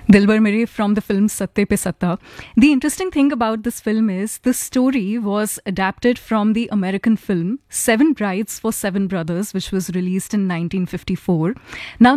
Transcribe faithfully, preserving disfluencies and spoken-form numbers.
Dilbar Mere from the film Satte Pe Satta. The interesting thing about this film is the story was adapted from the American film Seven Brides for Seven Brothers, which was released in nineteen fifty-four. Now,